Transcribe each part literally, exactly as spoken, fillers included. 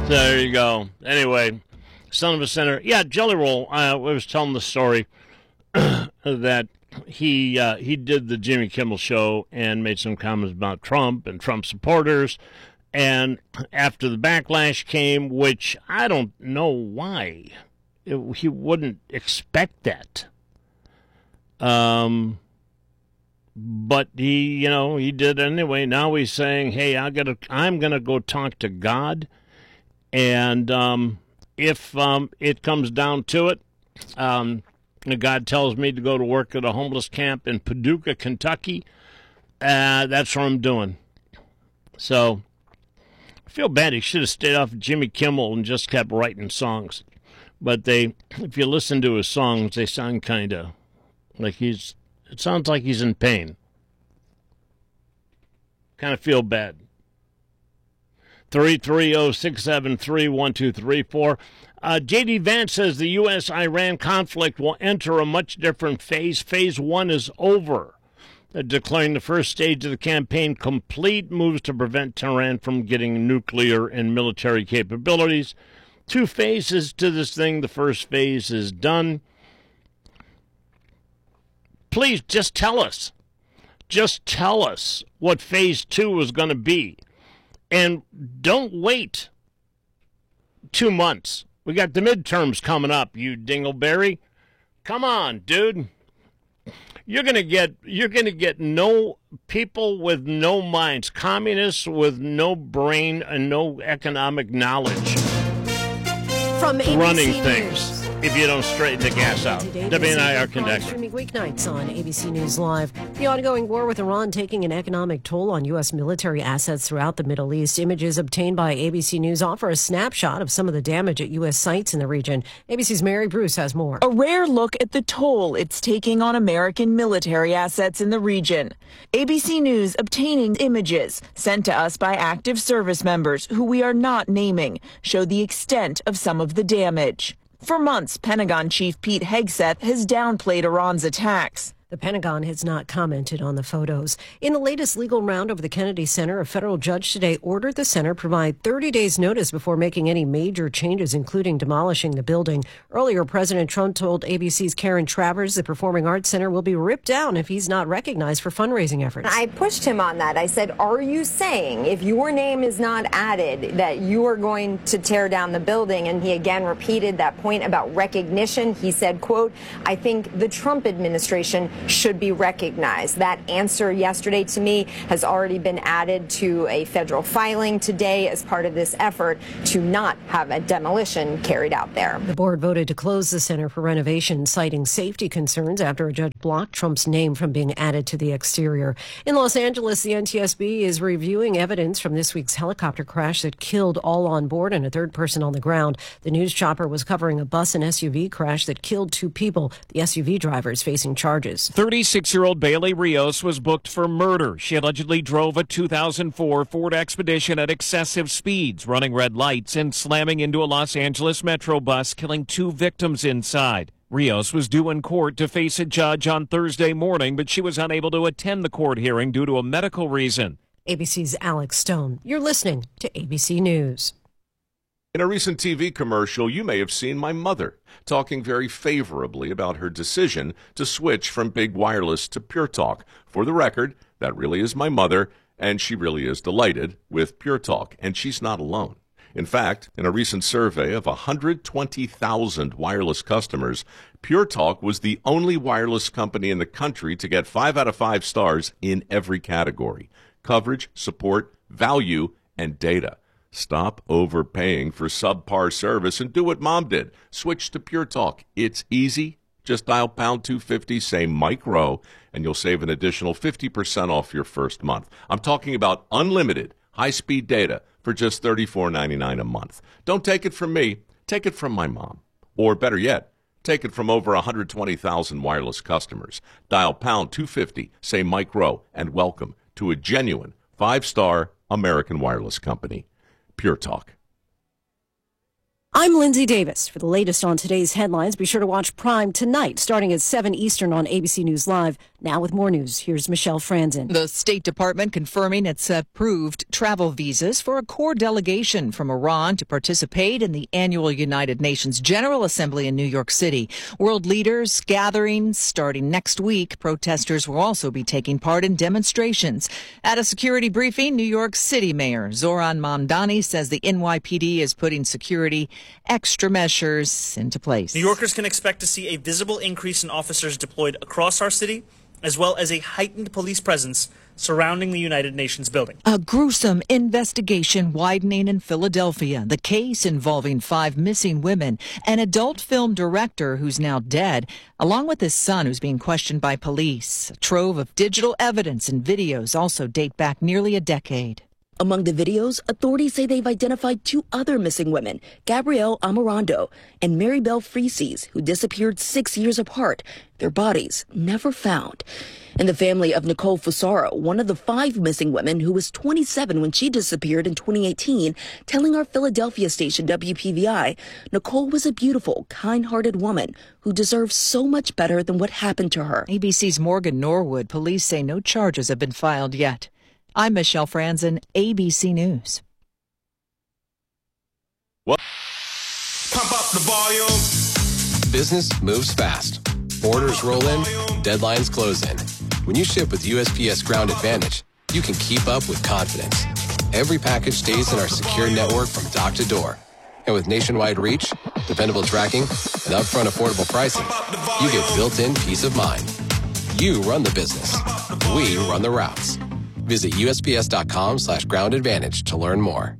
There you go. Anyway, son of a sinner. Yeah, Jelly Roll. I was telling the story that he uh, he did the Jimmy Kimmel show and made some comments about Trump and Trump supporters. And after the backlash came, which I don't know why it, he wouldn't expect that. Um, but he, you know, he did anyway. Now he's saying, "Hey, I gotta, I'm gonna go talk to God." And um, if um, it comes down to it, um, God tells me to go to work at a homeless camp in Paducah, Kentucky, uh, that's what I'm doing. So I feel bad. He should have stayed off Jimmy Kimmel and just kept writing songs. But they, if you listen to his songs, they sound kind of like he's, it sounds like he's in pain. Kind of feel bad. three three zero, six seven three, one two three four. Uh, J D. Vance says the U S Iran conflict will enter a much different phase. Phase one is over. They're declaring the first stage of the campaign complete, moves to prevent Tehran from getting nuclear and military capabilities. Two phases to this thing. The first phase is done. Please just tell us. Just tell us what phase two is going to be. And don't wait two months. We got the midterms coming up, you dingleberry. Come on, dude. You're gonna get you're gonna get no people with no minds, communists with no brain and no economic knowledge From A B C running News. things if you don't straighten the gas out. W and I are connected. Streaming weeknights on A B C News Live. The ongoing war with Iran taking an economic toll on U S military assets throughout the Middle East. Images obtained by A B C News offer a snapshot of some of the damage at U S sites in the region. A B C's Mary Bruce has more. A rare look at the toll it's taking on American military assets in the region. A B C News obtaining images sent to us by active service members who we are not naming show the extent of some of the damage. For months, Pentagon Chief Pete Hegseth has downplayed Iran's attacks. The Pentagon has not commented on the photos. In the latest legal round over the Kennedy Center, a federal judge today ordered the center provide thirty days notice before making any major changes, including demolishing the building. Earlier, President Trump told A B C's Karen Travers the Performing Arts Center will be ripped down if he's not recognized for fundraising efforts. I pushed him on that. I said, are you saying if your name is not added that you are going to tear down the building? And he again repeated that point about recognition. He said, quote, I think the Trump administration should be recognized. That answer yesterday to me has already been added to a federal filing today as part of this effort to not have a demolition carried out there. The board voted to close the center for renovation, citing safety concerns after a judge blocked Trump's name from being added to the exterior. In Los Angeles, the N T S B is reviewing evidence from this week's helicopter crash that killed all on board and a third person on the ground. The news chopper was covering a bus and S U V crash that killed two people. The S U V driver is facing charges. thirty-six-year-old Bailey Rios was booked for murder. She allegedly drove a two thousand four Ford Expedition at excessive speeds, running red lights and slamming into a Los Angeles Metro bus, killing two victims inside. Rios was due in court to face a judge on Thursday morning, but she was unable to attend the court hearing due to a medical reason. A B C's Alex Stone. You're listening to A B C News. In a recent T V commercial, you may have seen my mother talking very favorably about her decision to switch from big wireless to Pure Talk. For the record, that really is my mother, and she really is delighted with Pure Talk, and she's not alone. In fact, in a recent survey of one hundred twenty thousand wireless customers, Pure Talk was the only wireless company in the country to get five out of five stars in every category: coverage, support, value, and data. Stop overpaying for subpar service and do what Mom did. Switch to Pure Talk. It's easy. Just dial pound two fifty, say Mike Rowe, and you'll save an additional fifty percent off your first month. I'm talking about unlimited high-speed data for just thirty-four ninety-nine a month. Don't take it from me. Take it from my mom. Or better yet, take it from over one hundred twenty thousand wireless customers. Dial pound two fifty, say Mike Rowe, and welcome to a genuine five-star American wireless company. Pure Talk. I'm Lindsay Davis. For the latest on today's headlines, be sure to watch Prime tonight, starting at seven Eastern on A B C News Live. Now with more news, here's Michelle Franzen. The State Department confirming it's approved travel visas for a core delegation from Iran to participate in the annual United Nations General Assembly in New York City. World leaders gatherings starting next week. Protesters will also be taking part in demonstrations. At a security briefing, New York City Mayor Zohran Mamdani says the N Y P D is putting security extra measures into place. New Yorkers can expect to see a visible increase in officers deployed across our city, as well as a heightened police presence surrounding the United Nations building. A gruesome investigation widening in Philadelphia. The case involving five missing women, an adult film director who's now dead, along with his son who's being questioned by police. A trove of digital evidence and videos also date back nearly a decade. Among the videos, authorities say they've identified two other missing women, Gabrielle Amorando and Maribel Freeses, who disappeared six years apart. Their bodies never found. And the family of Nicole Fusaro, one of the five missing women who was twenty-seven when she disappeared in twenty eighteen, telling our Philadelphia station W P V I, Nicole was a beautiful, kind-hearted woman who deserves so much better than what happened to her. A B C's Morgan Norwood. Police say no charges have been filed yet. I'm Michelle Franzen, A B C News. What? Pump up the volume. Business moves fast. Orders roll in, deadlines close in. When you ship with U S P S Ground Advantage, you can keep up with confidence. Every package stays in our secure network from dock to door. And with nationwide reach, dependable tracking, and upfront affordable pricing, you get built-in peace of mind. You run the business. We run the routes. Visit USPS.com slash ground advantage to learn more.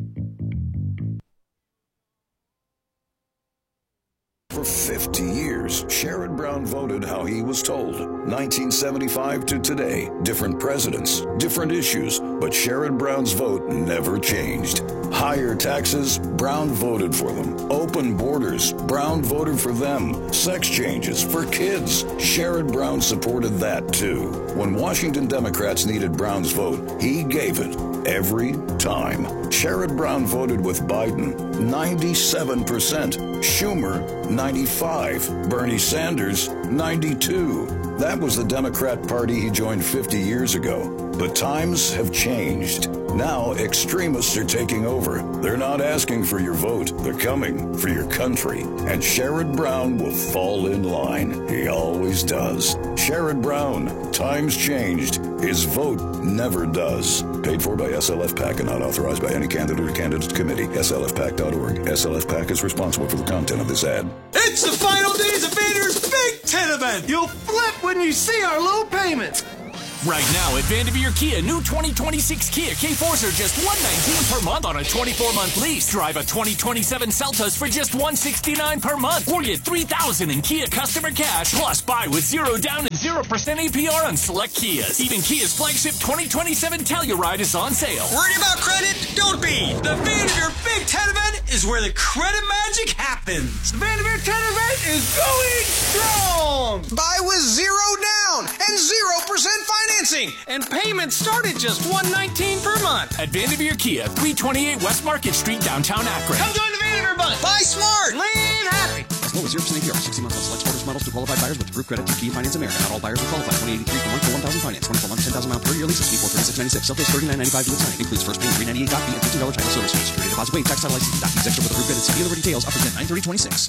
For fifty years, Sherrod Brown voted how he was told. nineteen seventy-five to today, different presidents, different issues, but Sherrod Brown's vote never changed. Higher taxes, Brown voted for them. Open borders, Brown voted for them. Sex changes for kids, Sherrod Brown supported that too. When Washington Democrats needed Brown's vote, he gave it every time. Sherrod Brown voted with Biden, ninety-seven percent. Schumer, ninety-five. Bernie Sanders, ninety-two. That was the Democrat Party he joined fifty years ago. But times have changed. Now extremists are taking over. They're not asking for your vote. They're coming for your country. And Sherrod Brown will fall in line. He always does. Sherrod Brown, times changed. His vote never does. Paid for by S L F PAC and not authorized by any candidate or candidates committee. S L F PAC dot org. S L F PAC is responsible for the content of this ad. It's the final days of Vader's Big Ten event. You'll flip when you see our low payments. Right now at Vanderveer Kia, new twenty twenty-six Kia K fours are just one hundred nineteen dollars per month on a twenty-four month lease. Drive a twenty twenty-seven Celtas for just one hundred sixty-nine dollars per month. Or get three thousand dollars in Kia customer cash. Plus, buy with zero down and zero percent A P R on select Kias. Even Kia's flagship twenty twenty-seven Telluride is on sale. Worried about credit? Don't be. The Vanderveer Big Ten event is where the credit magic happens. The Vanderveer Ten event is going strong. Buy with zero down and zero percent financing. And payments start at just one hundred nineteen dollars per month. At Vanderveer Kia, three twenty-eight West Market Street, downtown Akron. Come join the Vanderveer Bunch. Buy smart. Live happy. As low as zero percent A P R, sixty months on select sports models to qualified buyers with approved credit through Kia Finance America. Not all buyers will qualify. twenty eighty-three per month for one thousand finance. twenty-four months, ten thousand mile per year lease. Fee for thirty-six ninety-six. Self-pay thirty-nine ninety-five to sign. Includes first payment three ninety-eight doc fee and fifteen dollars title service fee. Security deposit waived. Tax title license. Doc fees extra with approved credit. See dealer details. Up to nine thirty twenty-six.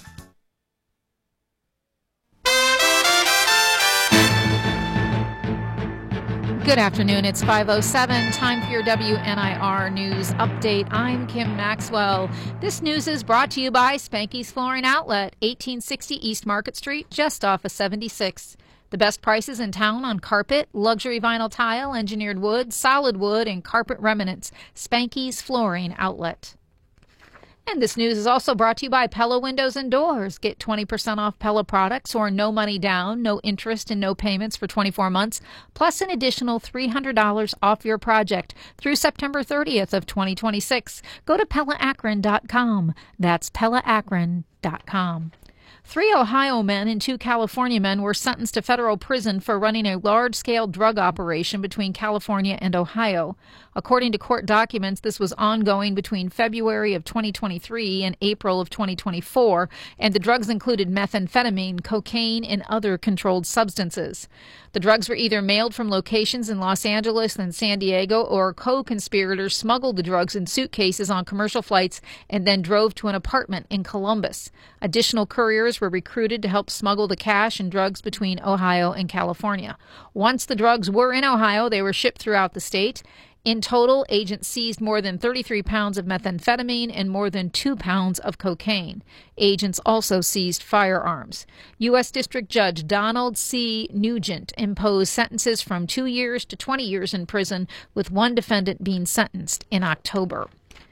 Good afternoon. It's five oh seven. Time for your W N I R News Update. I'm Kim Maxwell. This news is brought to you by Spanky's Flooring Outlet, eighteen sixty East Market Street, just off of seventy-six. The best prices in town on carpet, luxury vinyl tile, engineered wood, solid wood, and carpet remnants. Spanky's Flooring Outlet. And this news is also brought to you by Pella Windows and Doors. Get twenty percent off Pella products or no money down, no interest and no payments for twenty-four months, plus an additional three hundred dollars off your project through September thirtieth of twenty twenty-six. Go to Pella Akron dot com. That's Pella Akron dot com. Three Ohio men and two California men were sentenced to federal prison for running a large-scale drug operation between California and Ohio. According to court documents, this was ongoing between February of twenty twenty-three and April of twenty twenty-four, and the drugs included methamphetamine, cocaine, and other controlled substances. The drugs were either mailed from locations in Los Angeles and San Diego, or co-conspirators smuggled the drugs in suitcases on commercial flights and then drove to an apartment in Columbus. Additional couriers were recruited to help smuggle the cash and drugs between Ohio and California. Once the drugs were in Ohio, they were shipped throughout the state. In total, agents seized more than thirty-three pounds of methamphetamine and more than two pounds of cocaine. Agents also seized firearms. U S District Judge Donald C. Nugent imposed sentences from two years to twenty years in prison, with one defendant being sentenced in October.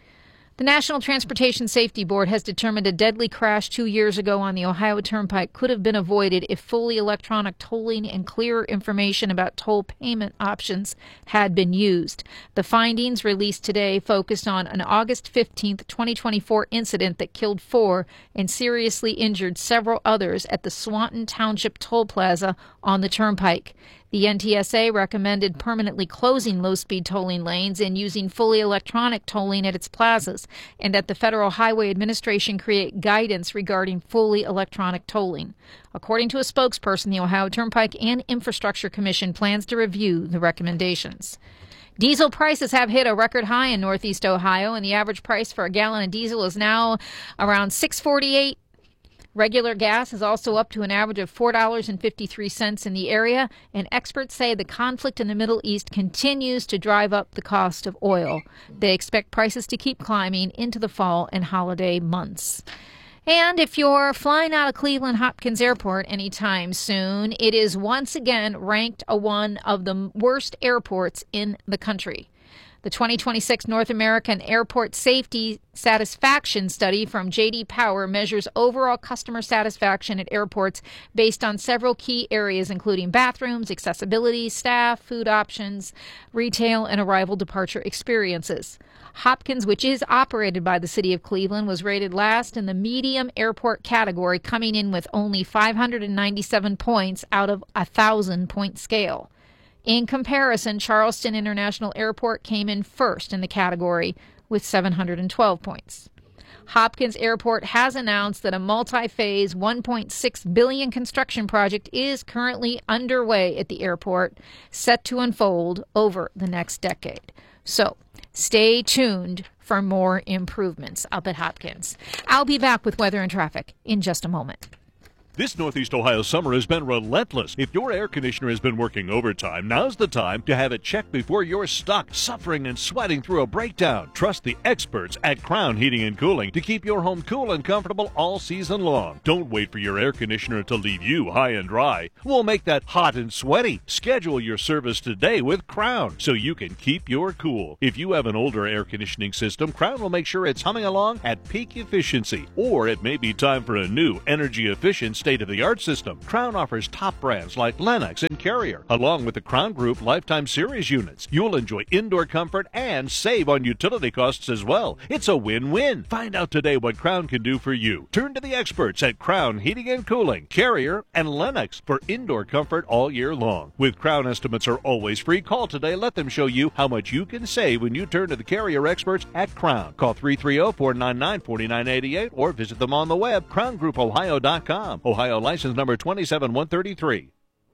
The National Transportation Safety Board has determined a deadly crash two years ago on the Ohio Turnpike could have been avoided if fully electronic tolling and clearer information about toll payment options had been used. The findings released today focused on an August fifteenth, twenty twenty-four incident that killed four and seriously injured several others at the Swanton Township Toll Plaza on the Turnpike. The N T S A recommended permanently closing low-speed tolling lanes and using fully electronic tolling at its plazas, and that the Federal Highway Administration create guidance regarding fully electronic tolling. According to a spokesperson, the Ohio Turnpike and Infrastructure Commission plans to review the recommendations. Diesel prices have hit a record high in Northeast Ohio, and the average price for a gallon of diesel is now around six forty-eight. Regular gas is also up to an average of four dollars and fifty-three cents in the area, and experts say the conflict in the Middle East continues to drive up the cost of oil. They expect prices to keep climbing into the fall and holiday months. And if you're flying out of Cleveland Hopkins Airport anytime soon, it is once again ranked a one of the worst airports in the country. The twenty twenty-six North American Airport Safety Satisfaction Study from J D Power measures overall customer satisfaction at airports based on several key areas, including bathrooms, accessibility, staff, food options, retail, and arrival departure experiences. Hopkins, which is operated by the city of Cleveland, was rated last in the medium airport category, coming in with only five hundred ninety-seven points out of a thousand-point scale. In comparison, Charleston International Airport came in first in the category with seven hundred twelve points. Hopkins Airport has announced that a multi-phase one point six billion dollars construction project is currently underway at the airport, set to unfold over the next decade. So, stay tuned for more improvements up at Hopkins. I'll be back with weather and traffic in just a moment. This Northeast Ohio summer has been relentless. If your air conditioner has been working overtime, now's the time to have it checked before you're stuck, suffering and sweating through a breakdown. Trust the experts at Crown Heating and Cooling to keep your home cool and comfortable all season long. Don't wait for your air conditioner to leave you high and dry. We'll make that hot and sweaty. Schedule your service today with Crown so you can keep your cool. If you have an older air conditioning system, Crown will make sure it's humming along at peak efficiency. Or it may be time for a new energy-efficient state-of-the-art system. Crown offers top brands like Lennox and Carrier, along with the Crown Group Lifetime Series units. You'll enjoy indoor comfort and save on utility costs as well. It's a win-win. Find out today what Crown can do for you. Turn to the experts at Crown Heating and Cooling, Carrier, and Lennox for indoor comfort all year long. With Crown, estimates are always free. Call today. Let them show you how much you can save when you turn to the Carrier experts at Crown. Call three three zero, four nine nine, four nine eight eight or visit them on the web, crown group ohio dot com. Ohio license number two seven one three three.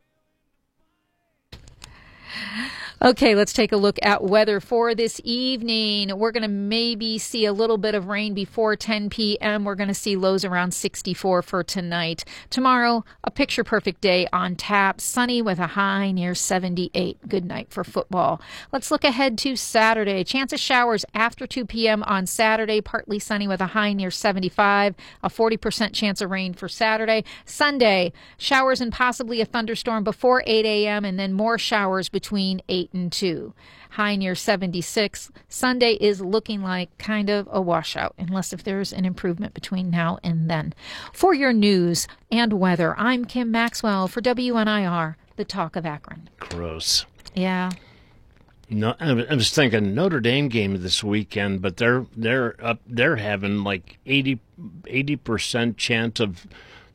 Okay, let's take a look at weather for this evening. We're going to maybe see a little bit of rain before ten p.m. We're going to see lows around sixty-four for tonight. Tomorrow, a picture-perfect day on tap, sunny with a high near seventy-eight. Good night for football. Let's look ahead to Saturday. Chance of showers after two p.m. on Saturday, partly sunny with a high near seventy-five. A forty percent chance of rain for Saturday. Sunday, showers and possibly a thunderstorm before eight a.m. and then more showers between eight and two. High near seventy-six. Sunday is looking like kind of a washout, unless if there's an improvement between now and then. For your news and weather, I'm Kim Maxwell for W N I R, the Talk of Akron. Gross. Yeah. No, I was thinking Notre Dame game this weekend, but they're they're up they're having like eighty percent chance of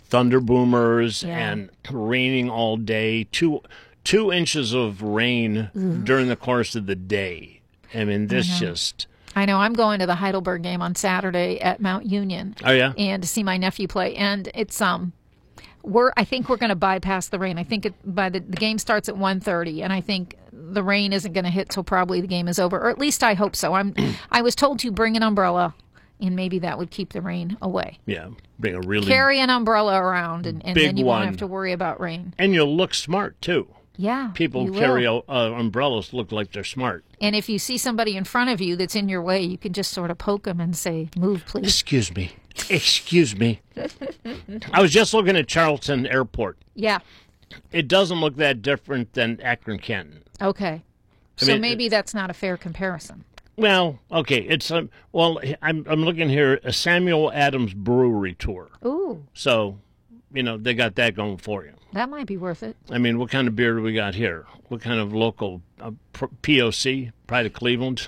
thunder boomers Yeah. and raining all day. Two two inches of rain Ugh. during the course of the day. I mean, this I know. just. I know. I'm going to the Heidelberg game on Saturday at Mount Union. Oh yeah, and to see my nephew play, and it's um, we're I think we're going to bypass the rain. I think it, by the the game starts at one thirty, and I think the rain isn't going to hit till probably the game is over, or at least I hope so. I'm I was told to bring an umbrella, and maybe that would keep the rain away. Yeah, bring a really Carry an umbrella around, and, and big then you one. won't have to worry about rain. And you'll look smart too. Yeah, People you carry will. uh, umbrellas, look like they're smart. And if you see somebody in front of you that's in your way, you can just sort of poke them and say, "Move, please." Excuse me. Excuse me. I was just looking at Charleston Airport. Yeah. It doesn't look that different than Akron Canton. Okay. I So mean, maybe that's not a fair comparison. Well, okay. It's um, well. I'm I'm looking here a Samuel Adams Brewery tour. Ooh, So, you know, they got that going for you. that might be worth it. I mean, what kind of beer do we got here? What kind of local uh, P O C? Pride of Cleveland.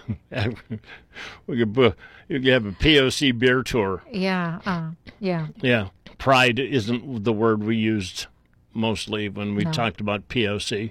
we could bu- you could have a P O C beer tour. Yeah. Uh, yeah. Yeah, pride isn't the word we used mostly when we No. talked about P O C.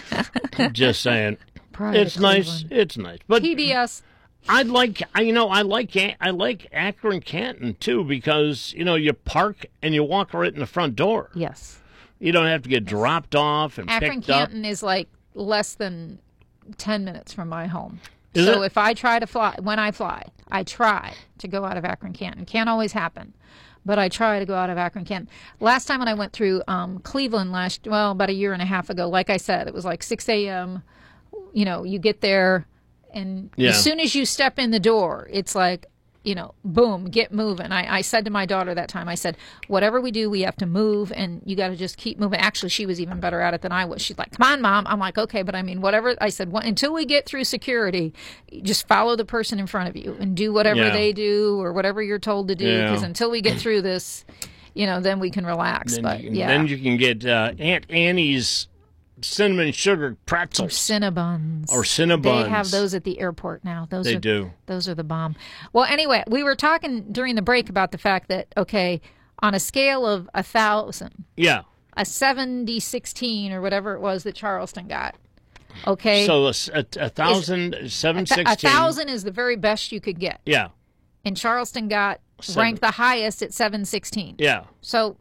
Just saying, Pride it's of nice. Cleveland. It's nice, but P B S. I like, I, you know, I like, A- I like Akron Canton too because you know you park and you walk right in the front door. Yes. You don't have to get dropped off and Akron picked up. Canton is like less than ten minutes from my home. Is so it? if I try to fly, when I fly, I try to go out of Akron Canton. Can't always happen, but I try to go out of Akron Canton. Last time when I went through um, Cleveland last, well, about a year and a half ago, like I said, it was like six a.m. You know, you get there, and Yeah. as soon as you step in the door, it's like, you know, boom, get moving. I, I said to my daughter that time, I said, whatever we do, we have to move, and you got to just keep moving. Actually, she was even better at it than I was. She's like, come on, Mom. I'm like, okay, but I mean, whatever. I said, well, until we get through security, just follow the person in front of you and do whatever Yeah. they do or whatever you're told to do, Yeah. because until we get through this, you know, then we can relax. Then, but you, yeah. then you can get uh, Aunt Annie's cinnamon sugar Or pretzels. Cinnabons. Or Cinnabons. They have those at the airport now. Those They are, do. Those are the bomb. Well, anyway, we were talking during the break about the fact that, okay, on a scale of a thousand, Yeah. a seventy sixteen or whatever it was that Charleston got, okay? So a, a, a thousand, seven a, th- sixteen. a thousand is the very best you could get. Yeah. And Charleston got Seven. ranked the highest at seven sixteen. Yeah. So,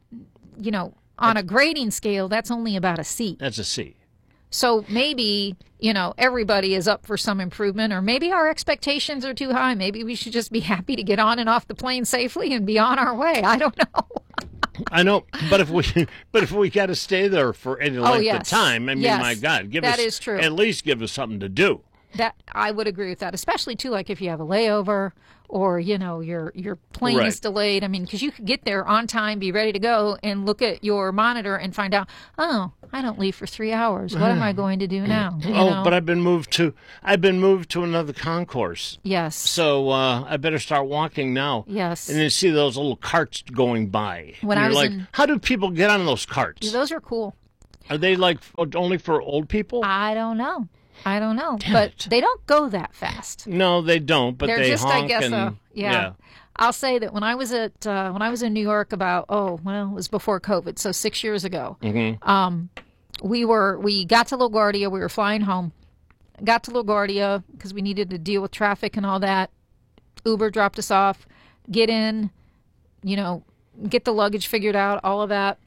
you know, on a grading scale, that's only about a C. That's a C. So maybe, you know, everybody is up for some improvement, or maybe our expectations are too high. Maybe we should just be happy to get on and off the plane safely and be on our way. I don't know. I know, but if we but if we got to stay there for any length Oh, yes. of time, I mean, Yes. my God, give That us is true. at least give us something to do. That I would agree with that, especially too, like if you have a layover or, you know, your your plane Right. is delayed. I mean, because you could get there on time, be ready to go, and look at your monitor and find out, oh, I don't leave for three hours. What am I going to do now? You oh, know? but I've been moved to I've been moved to another concourse. Yes. So uh, I better start walking now. Yes. And then see those little carts going by. When and I you're was like, in- how do people get on those carts? Those are cool. Are they like only for old people? I don't know. I don't know. But they don't go that fast. No, they don't. But They're they just, honk I guess, and uh, yeah. yeah. I'll say that when I was at uh, when I was in New York about oh well it was before COVID, so six years ago. Mhm. Um, we were we got to LaGuardia. We were flying home. Got to LaGuardia because we needed to deal with traffic and all that. Uber dropped us off. Get in, you know, get the luggage figured out. All of that.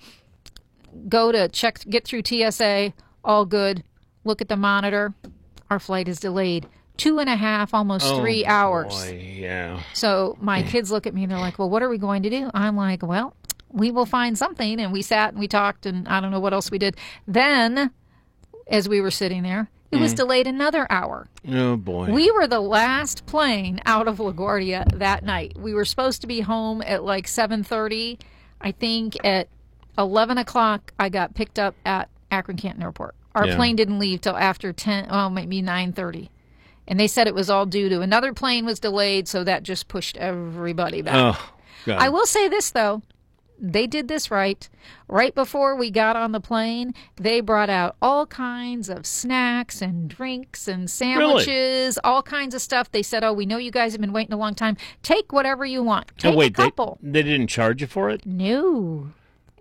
Go to check, get through T S A. All good. Look at the monitor. Our flight is delayed. Two and a half, almost Oh, three hours. boy, yeah. So my kids look at me and they're like, well, what are we going to do? I'm like, well, we will find something. And we sat and we talked and I don't know what else we did. Then, as we were sitting there, it was Mm. delayed another hour. Oh boy. We were the last plane out of LaGuardia that night. We were supposed to be home at like seven thirty. I think at eleven o'clock, I got picked up at Akron Canton Airport. Our Yeah. plane didn't leave till after ten, oh, maybe nine thirty. And they said it was all due to another plane was delayed, so that just pushed everybody back. Oh, God. I will say this, though. They did this right. Right before we got on the plane, they brought out all kinds of snacks and drinks and sandwiches, all kinds of stuff. They said, oh, we know you guys have been waiting a long time. Take whatever you want. Take oh, wait, a couple. They, they didn't charge you for it? No.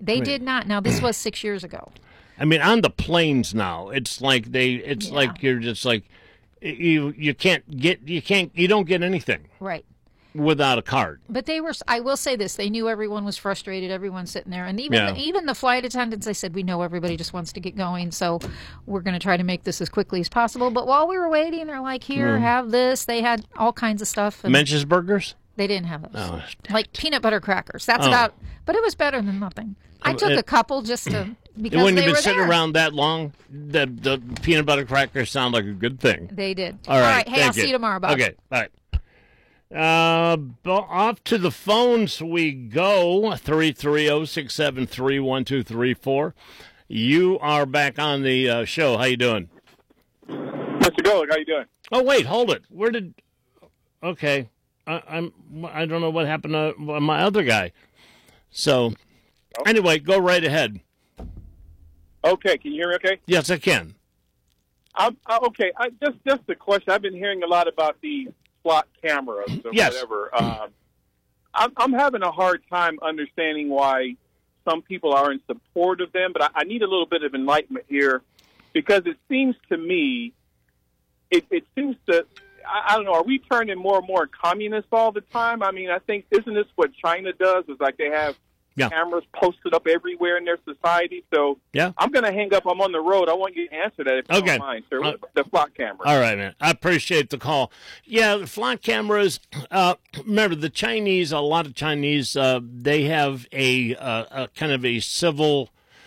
They Right. did not. Now, this was six years ago. I mean, on the planes now, it's like they, it's Yeah. like you're just like, you you can't get, you can't, you don't get anything Right. without a card. But they were, I will say this, they knew everyone was frustrated, everyone sitting there. And even, Yeah. the, even the flight attendants, they said, we know everybody just wants to get going, so we're going to try to make this as quickly as possible. But while we were waiting, they're like, here, Mm. have this. They had all kinds of stuff. And Mench's Burgers? they didn't have those. Oh, Like peanut butter crackers. That's Oh. about, but it was better than nothing. I Um, took it- a couple just to, because when they you've been were sitting there. around that long, the, the peanut butter crackers sound like a good thing. They did. All right. Hey, thank I'll see you tomorrow, Bob. Okay. All right. Uh, bo- off to the phones we go. three three zero, six seven three, one two three four. You are back on the uh, show. How you doing? Mister Golick, how you doing? Oh, wait, hold it. Where did... Okay. I, I'm, I don't know what happened to my other guy. So, anyway, go right ahead. Okay, can you hear me okay? Yes, I can. I'm, uh, okay, I, just just a question. I've been hearing a lot about these slot cameras or Yes. whatever. Um, I'm, I'm having a hard time understanding why some people are in support of them, but I, I need a little bit of enlightenment here because it seems to me, it, it seems to, I, I don't know, are we turning more and more communist all the time? I mean, I think, isn't this what China does? Is like they have Yeah. cameras posted up everywhere in their society. So Yeah. I'm going to hang up. I'm on the road. I want you to answer that if you Okay. don't mind, sir. Uh, the flock camera. All right, man. I appreciate the call. Yeah, the flock cameras. Uh, remember, the Chinese, a lot of Chinese, uh, they have a, uh, a kind of a civil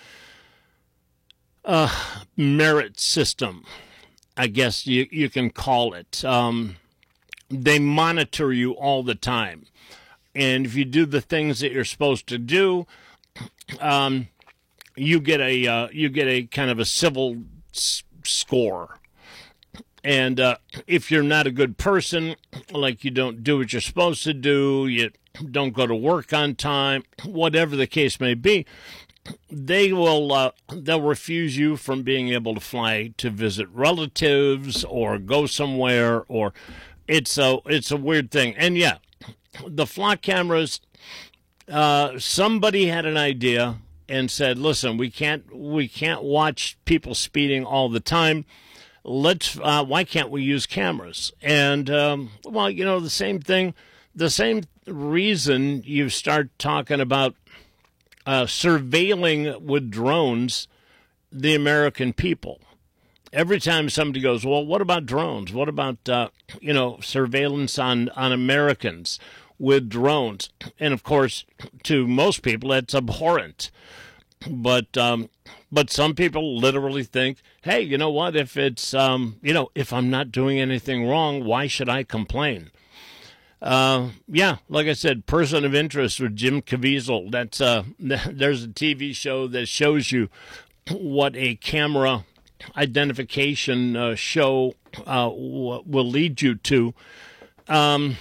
uh, merit system, I guess you, you can call it. Um, they monitor you all the time. And if you do the things that you're supposed to do, um, you get a uh, you get a kind of a civil s- score. And uh, if you're not a good person, like you don't do what you're supposed to do, you don't go to work on time, whatever the case may be, they will uh, they'll refuse you from being able to fly to visit relatives or go somewhere. Or it's a it's a weird thing. And yeah. The flock cameras, uh, somebody had an idea and said, listen, we can't we can't watch people speeding all the time. Let's uh, why can't we use cameras? And, um, well, you know, the same thing, the same reason you start talking about uh, surveilling with drones the American people. Every time somebody goes, well, what about drones? What about, uh, you know, surveillance on, on Americans with drones? And, of course, to most people, that's abhorrent. But um, but some people literally think, hey, you know what? If it's, um, you know, if I'm not doing anything wrong, why should I complain? Uh, yeah, like I said, Person of Interest with Jim Caviezel. That's uh, there's a T V show that shows you what a camera identification uh, show uh, w- will lead you to. Um,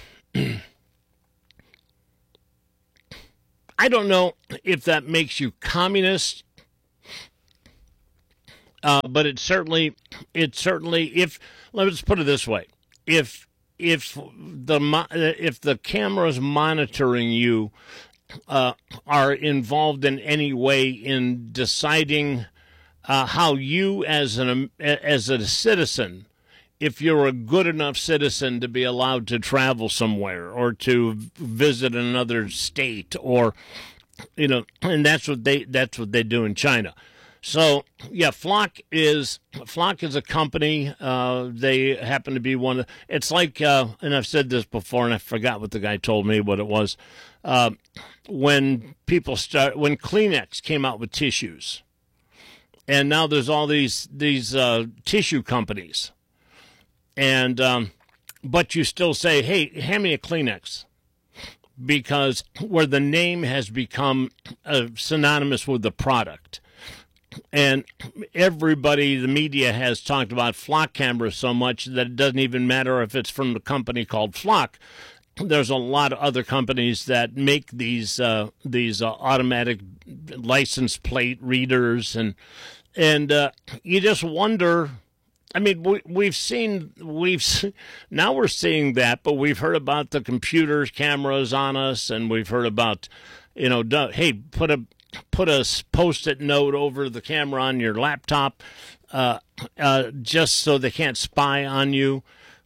I don't know if that makes you communist, uh, but it certainly, it certainly, if let's put it this way, if if the mo- if the cameras monitoring you uh, are involved in any way in deciding Uh, how you, as an as a citizen, if you're a good enough citizen to be allowed to travel somewhere or to visit another state, or you know, and that's what they that's what they do in China. So yeah, Flock is Flock is a company. Uh, they happen to be one of. It's like, uh, and I've said this before, and I forgot what the guy told me what it was. Uh, when people start when Kleenex came out with tissues. And now there's all these these uh, tissue companies, and um, but you still say, "Hey, hand me a Kleenex," because where the name has become uh, synonymous with the product, and everybody, the media has talked about Flock cameras so much that it doesn't even matter if it's from the company called Flock. There's a lot of other companies that make these uh, these uh, automatic license plate readers, and and uh, you just wonder. I mean, we, we've seen we've now we're seeing that, but we've heard about the computers, cameras on us, and we've heard about, you know, hey, put a put a post-it note over the camera on your laptop uh, uh, just so they can't spy on you.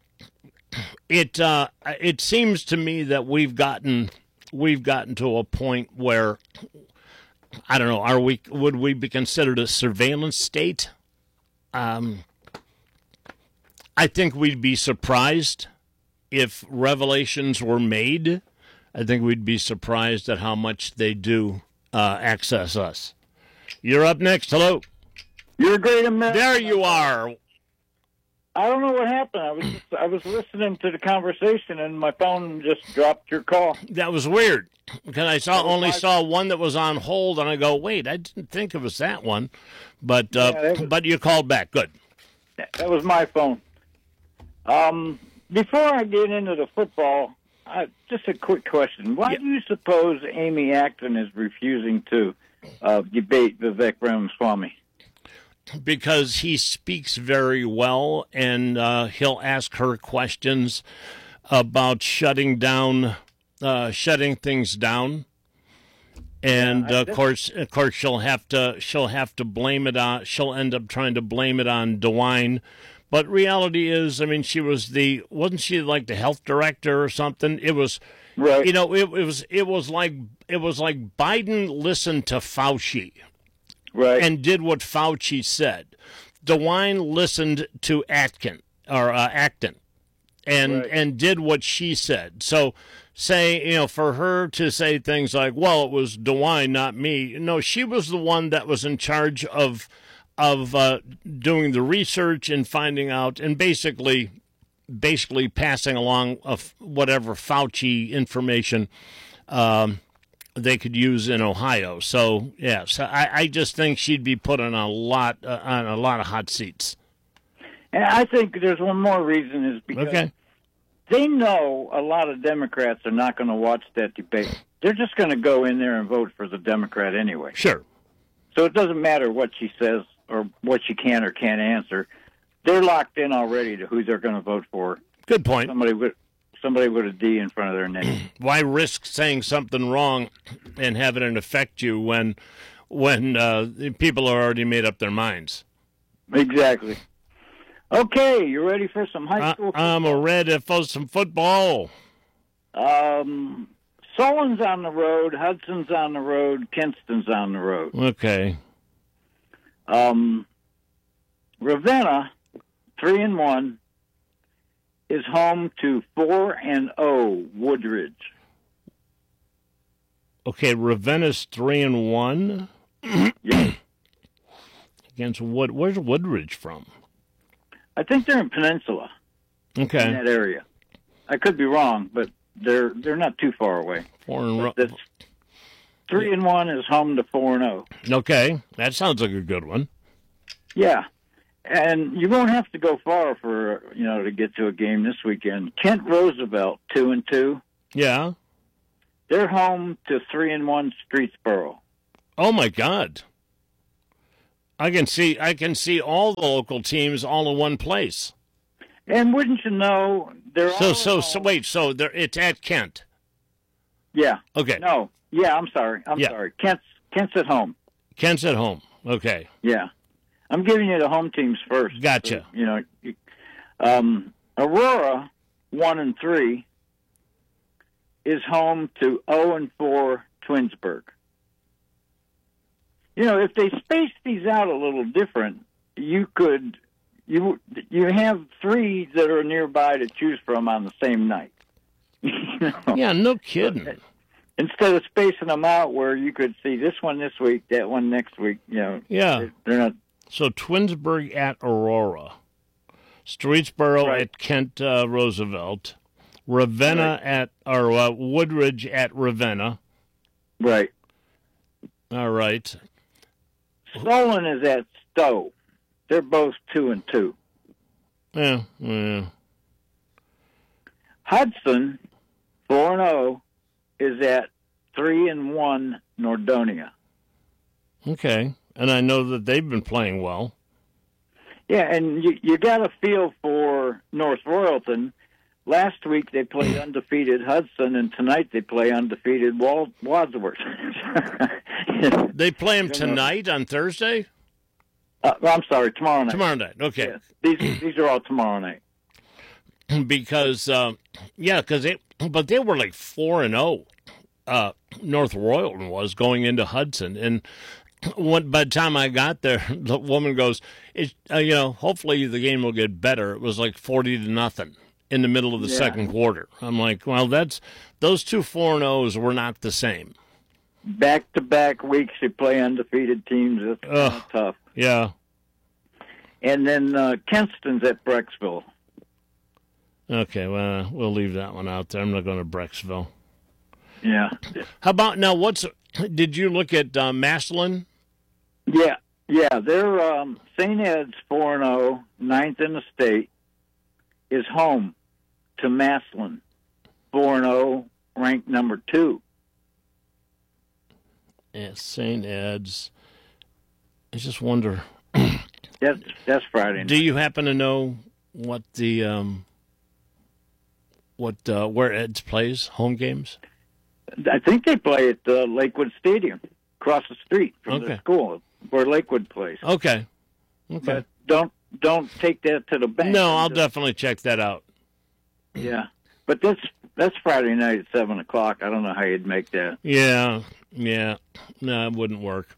It uh, it seems to me that we've gotten we've gotten to a point where, I don't know, are we would we be considered a surveillance state? Um, I think we'd be surprised if revelations were made. I think we'd be surprised at how much they do uh, access us. You're up next. Hello. You're a great American. There you are. I don't know what happened. I was just, I was listening to the conversation, and my phone just dropped your call. That was weird, because I saw only my... saw one that was on hold, and I go, wait, I didn't think it was that one. But uh, yeah, was... but you called back. Good. That was my phone. Um, before I get into the football, I, just a quick question. Why yeah. do you suppose Amy Acton is refusing to uh, debate Vivek Ramaswamy? Because he speaks very well, and uh, he'll ask her questions about shutting down, uh, shutting things down, and uh, of course, of course, she'll have to she'll have to blame it on. She'll end up trying to blame it on DeWine. But reality is, I mean, she was the wasn't she like the health director or something? It was, right. you know, it, it was it was like it was like Biden listened to Fauci. Right. And did what Fauci said. DeWine listened to Atkin or uh, Acton, and right. and did what she said. So, say you know, for her to say things like, "Well, it was DeWine, not me." No, she was the one that was in charge of of uh, doing the research and finding out, and basically, basically passing along of whatever Fauci information. Um, they could use in Ohio. So, yeah, so I, I just think she'd be put on a lot uh, on a lot of hot seats. And I think there's one more reason is because okay. they know a lot of Democrats are not going to watch that debate. They're just going to go in there and vote for the Democrat anyway. Sure. So it doesn't matter what she says or what she can or can't answer. They're locked in already to who they're going to vote for. Good point. Somebody would. Somebody with a D in front of their name. Why risk saying something wrong and having it affect you when when uh, people are already made up their minds? Exactly. Okay, you ready for some high school football? I'm ready for some football. Um, Solon's on the road, Hudson's on the road, Kinston's on the road. Okay. Um, Ravenna, three and one, is home to four and oh Woodridge. Okay, Ravenna's three and one. Yeah. Against Wood. Where's Woodridge from? I think they're in Peninsula. Okay. In that area. I could be wrong, but they're they're not too far away. Four and ro- three and one is home to four and oh. Okay, that sounds like a good one. Yeah. And you won't have to go far for, you know, to get to a game this weekend. Kent Roosevelt, two and two. Yeah. They're home to three and one Streetsboro. Oh my God. I can see I can see all the local teams all in one place. And wouldn't you know they're so all so so wait, so they're it's at Kent. Yeah. Okay. No. Yeah, I'm sorry. I'm yeah. sorry. Kent's Kent's at home. Kent's at home. Okay. Yeah. I'm giving you the home teams first. Gotcha. So, you know, um, Aurora, one and three, is home to zero and four Twinsburg. You know, if they space these out a little different, you could you you have three that are nearby to choose from on the same night. You know? Yeah, no kidding. But instead of spacing them out, where you could see this one this week, that one next week, you know, yeah, they're, they're not. So Twinsburg at Aurora, Streetsboro right. at Kent uh, Roosevelt, Ravenna right. at or uh, Woodridge at Ravenna. Right. All right. Solon is at Stowe. They're both two and two. Yeah. Yeah. Hudson, four and zero, is at three and one Nordonia. Okay. And I know that they've been playing well. Yeah, and you, you got a feel for North Royalton. Last week they played undefeated Hudson, and tonight they play undefeated Wal- Wadsworth. They play them tonight on Thursday? Uh, I'm sorry, tomorrow night. Tomorrow night, okay. Yes. These these are all tomorrow night. Because, uh, yeah, because they, but they were like four and zero. Uh, North Royalton was going into Hudson, and when, by the time I got there, the woman goes, it, uh, "You know, hopefully the game will get better." It was like forty to nothing in the middle of the Yeah. second quarter. I'm like, well, that's those two four and O's were not the same. Back to back weeks you play undefeated teams. That's kind of tough. Yeah. And then uh, Kenston's at Brecksville. Okay, well, we'll leave that one out there. I'm not going to Brecksville. Yeah. How about now? What's did you look at uh, Massillon? Yeah, yeah. They're um, Saint Ed's four and zero, ninth in the state, is home to Massillon, four and zero, ranked number two. Yeah, Saint Ed's. I just wonder. That's that's Friday night. Do you happen to know what the um, what uh, where Ed's plays home games? I think they play at uh, Lakewood Stadium, across the street from Okay. the school where Lakewood plays. Okay. Okay. But don't don't take that to the bank. No, I'll definitely check that out. Yeah, but that's that's Friday night at seven o'clock. I don't know how you'd make that. Yeah, yeah. No, it wouldn't work.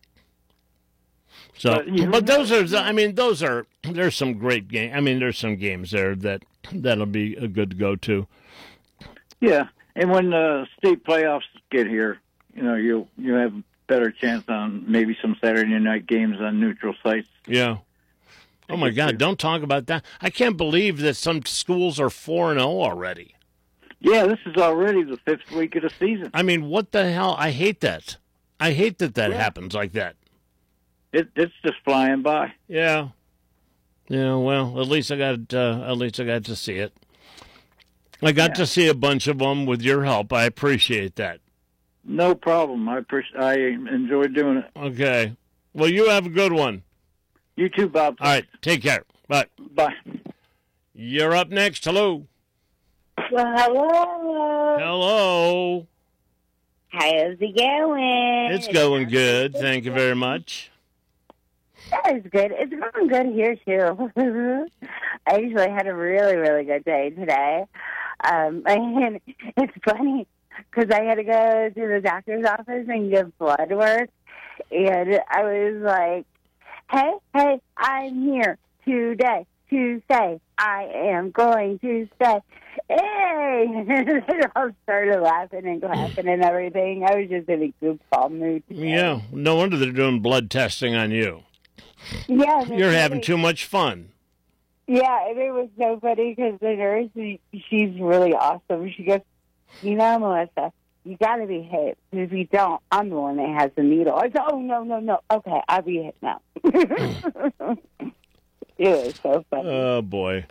So, But you- but those are, I mean, those are, there's some great game. I mean, there's some games there that, that'll be a good go to. Yeah, and when the state playoffs get here, you know, you you have a better chance on maybe some Saturday night games on neutral sites. Yeah. Oh my God! Don't talk about that. I can't believe that some schools are four and zero already. Yeah, this is already the fifth week of the season. I mean, what the hell? I hate that. I hate that that Yeah. happens like that. It, it's just flying by. Yeah. Yeah. Well, at least I got. Uh, at least I got to see it. I got Yeah. to see a bunch of them with your help. I appreciate that. No problem. I appreci- I enjoy doing it. Okay. Well, you have a good one. You too, Bob. All right. Take care. Bye. Bye. You're up next. Hello. Well, hello. Hello. How's it going? It's going good. Thank you very much. That is good. It's going good here, too. I actually had a really, really good day today. Um, and it's funny because I had to go to the doctor's office and give blood work. And I was like, hey, hey, I'm here today to say I am going to stay. Hey! They all started laughing and clapping and everything. I was just in a goofball mood today. Yeah. No wonder they're doing blood testing on you. Yeah, You're having too much fun. Yeah, and it was so funny because the nurse, she, she's really awesome. She goes, you know, Melissa, you got to behave. If you don't, I'm the one that has the needle. I said, oh, no, no, no. Okay, I'll behave now. It was so funny. Oh, boy.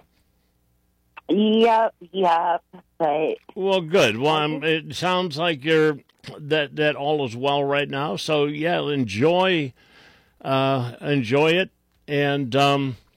Yep, yep. But Well, good. Well, um, it sounds like you're that that all is well right now. So yeah, enjoy, uh, enjoy it, and um,